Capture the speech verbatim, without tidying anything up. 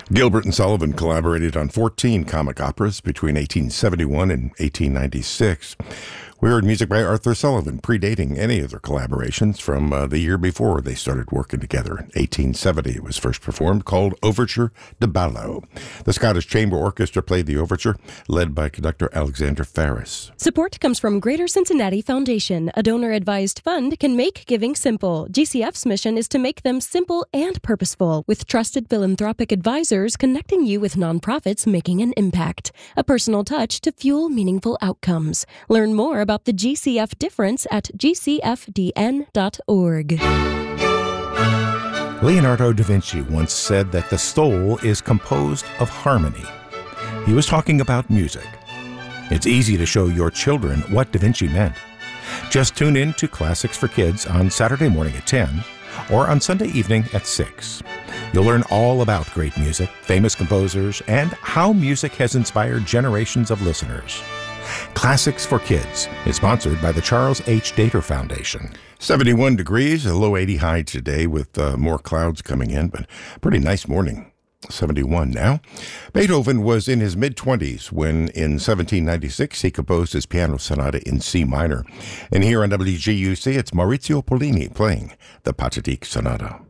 Gilbert and Sullivan collaborated on fourteen comic operas between eighteen seventy-one and eighteen ninety-six. We heard music by Arthur Sullivan, predating any of their collaborations from uh, the year before they started working together. In eighteen seventy, it was first performed, called Overture de Ballo. The Scottish Chamber Orchestra played the overture, led by conductor Alexander Farris. Support comes from Greater Cincinnati Foundation. A donor-advised fund can make giving simple. G C F's mission is to make them simple and purposeful, with trusted philanthropic advisors connecting you with nonprofits making an impact. A personal touch to fuel meaningful outcomes. Learn more about the G C F difference at g c f d n dot org. Leonardo da Vinci once said that the soul is composed of harmony. He was talking about music. It's easy to show your children what Da Vinci meant. Just tune in to Classics for Kids on Saturday morning at ten or on Sunday evening at six. You'll learn all about great music, famous composers, and how music has inspired generations of listeners. Classics for Kids is sponsored by the Charles H. Dater Foundation. seventy-one degrees, a low eighty high today with uh, more clouds coming in, but pretty nice morning. seventy-one now. Beethoven was in his mid-twenties when, in seventeen ninety-six, he composed his piano sonata in C minor. And here on W G U C, it's Maurizio Pollini playing the Pathetique Sonata.